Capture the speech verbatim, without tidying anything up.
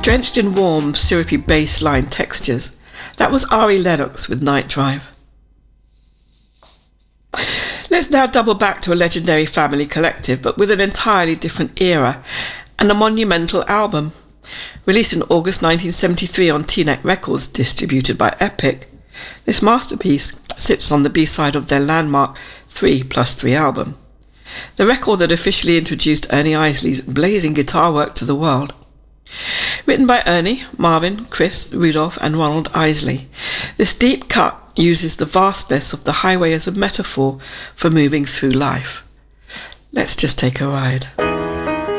Drenched in warm, syrupy bass line textures, that was Ari Lennox with Night Drive. Let's now double back to a legendary family collective, but with an entirely different era and a monumental album. Released in August nineteen seventy-three on Teaneck Records, distributed by Epic, this masterpiece sits on the B-side of their landmark three plus three album, the record that officially introduced Ernie Isley's blazing guitar work to the world. Written by Ernie, Marvin, Chris, Rudolph and Ronald Isley, this deep cut uses the vastness of the highway as a metaphor for moving through life. Let's just take a ride.